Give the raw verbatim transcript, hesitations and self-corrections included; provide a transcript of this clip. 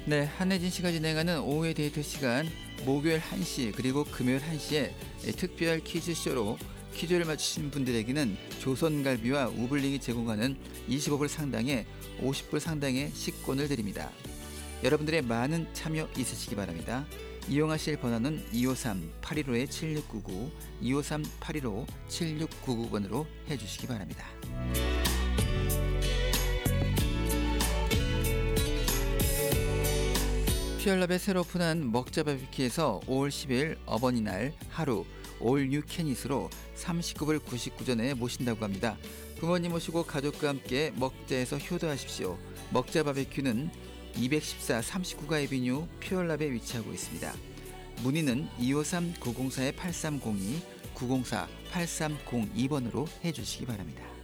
네, 한혜진 씨가 진행하는 오후의 데이트 시간, 목요일 한 시 그리고 금요일 한 시에 특별 퀴즈쇼로 퀴즈를 맞추신 분들에게는 조선갈비와 우블링이 제공하는 이십오 불 상당의 오십 불 상당의 식권을 드립니다. 여러분들의 많은 참여 있으시기 바랍니다. 이용하실 번호는 이오삼 팔일오 칠육구구, 이오삼 팔일오 칠육구구 번으로 해주시기 바랍니다. 퓨얼럽의 새로 오픈한 먹자 바비큐에서 오월 십일 어버이날 하루 올 뉴 캐닛으로 삼십구 불 구십구 전에 모신다고 합니다. 부모님 모시고 가족과 함께 먹자에서 효도하십시오. 먹자 바비큐는 이백십사 삼십구가 에비뉴 퓨얼럽에 위치하고 있습니다. 문의는 이오삼 구공사 팔삼공이, 구공사 팔삼공이 번으로 해주시기 바랍니다.